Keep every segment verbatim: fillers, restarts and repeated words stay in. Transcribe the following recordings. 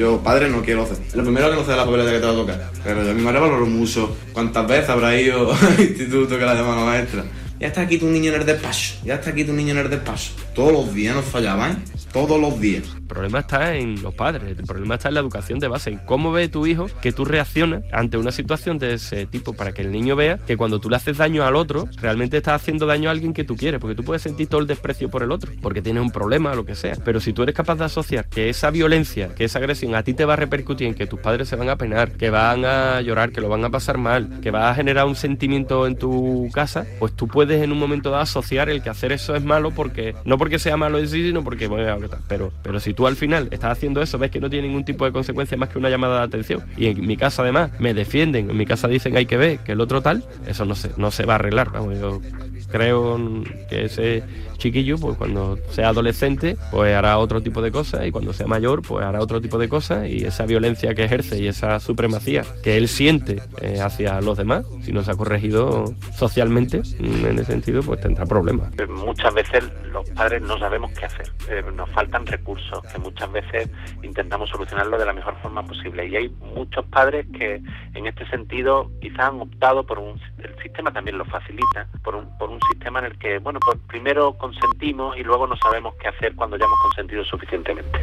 yo padre no quiero hacer. Lo primero que no sé es la papeleta que te va a tocar. Pero yo a mi madre valoro mucho cuántas veces habrá ido al instituto que la llama la maestra. Ya está aquí tu niño en el despacho, ya está aquí tu niño en el despacho. Todos los días nos fallaban, ¿eh? Todos los días. El problema está en los padres, el problema está en la educación de base, en cómo ve tu hijo que tú reaccionas ante una situación de ese tipo, para que el niño vea que cuando tú le haces daño al otro, realmente estás haciendo daño a alguien que tú quieres, porque tú puedes sentir todo el desprecio por el otro, porque tienes un problema o lo que sea, pero si tú eres capaz de asociar que esa violencia, que esa agresión a ti te va a repercutir en que tus padres se van a penar, que van a llorar, que lo van a pasar mal, que va a generar un sentimiento en tu casa, pues tú puedes en un momento dado asociar el que hacer eso es malo, porque no porque sea malo en sí, sino porque bueno, pero, pero si tú al final estás haciendo eso, ves que no tiene ningún tipo de consecuencia más que una llamada de atención, y en mi casa además me defienden, en mi casa dicen hay que ver que el otro tal, eso no se, no se va a arreglar. Vamos, yo creo que ese chiquillo, pues cuando sea adolescente, pues hará otro tipo de cosas, y cuando sea mayor, pues hará otro tipo de cosas, y esa violencia que ejerce y esa supremacía que él siente eh, hacia los demás, si no se ha corregido socialmente, en ese sentido, pues tendrá problemas. Muchas veces los padres no sabemos qué hacer, eh, nos faltan recursos, que muchas veces intentamos solucionarlo de la mejor forma posible, y hay muchos padres que en este sentido quizás han optado por un, el sistema también lo facilita, por un, por un sistema en el que, bueno, pues primero consentimos y luego no sabemos qué hacer cuando ya hemos consentido suficientemente.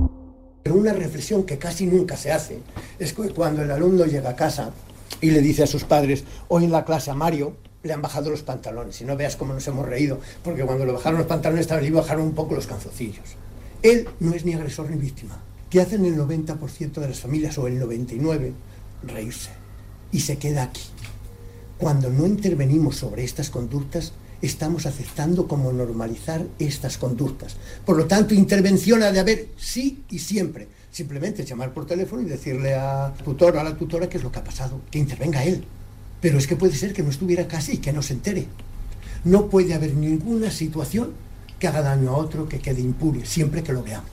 Pero una reflexión que casi nunca se hace es que cuando el alumno llega a casa y le dice a sus padres, hoy en la clase a Mario le han bajado los pantalones, y no veas cómo nos hemos reído, porque cuando le bajaron los pantalones esta vez le bajaron un poco los calzoncillos. Él no es ni agresor ni víctima. ¿Qué hacen el noventa por ciento de las familias, o el noventa y nueve por ciento? Reírse. Y se queda aquí. Cuando no intervenimos sobre estas conductas, estamos aceptando como normalizar estas conductas. Por lo tanto, intervención ha de haber sí y siempre. Simplemente llamar por teléfono y decirle a tutor o a la tutora qué es lo que ha pasado, que intervenga él. Pero es que puede ser que no estuviera casi y que no se entere. No puede haber ninguna situación que haga daño a otro, que quede impune, siempre que lo veamos.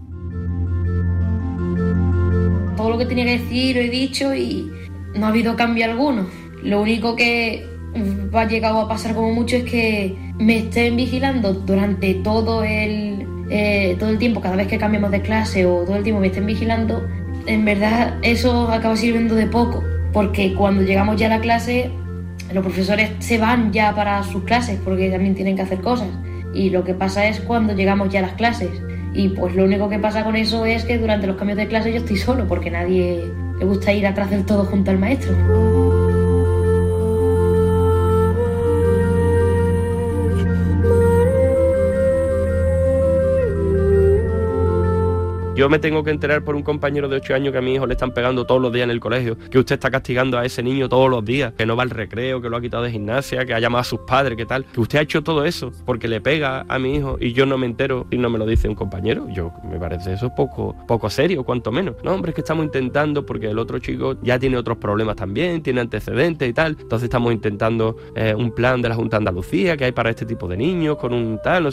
Todo lo que tenía que decir lo he dicho y no ha habido cambio alguno. Lo único que ha llegado a pasar como mucho es que me estén vigilando durante todo el, eh, todo el tiempo, cada vez que cambiamos de clase, o todo el tiempo me estén vigilando. En verdad eso acaba sirviendo de poco, porque cuando llegamos ya a la clase, los profesores se van ya para sus clases porque también tienen que hacer cosas, y lo que pasa es cuando llegamos ya a las clases, y pues lo único que pasa con eso es que durante los cambios de clase yo estoy solo, porque nadie le gusta ir atrás del todo junto al maestro. Yo me tengo que enterar por un compañero de ocho años que a mi hijo le están pegando todos los días en el colegio, que usted está castigando a ese niño todos los días, que no va al recreo, que lo ha quitado de gimnasia, que ha llamado a sus padres, que tal, que usted ha hecho todo eso porque le pega a mi hijo y yo no me entero y no me lo dice un compañero. Yo me parece eso poco, poco serio, cuanto menos. No, hombre, es que estamos intentando, porque el otro chico ya tiene otros problemas también, tiene antecedentes y tal, entonces estamos intentando eh, un plan de la Junta de Andalucía que hay para este tipo de niños, con un tal, no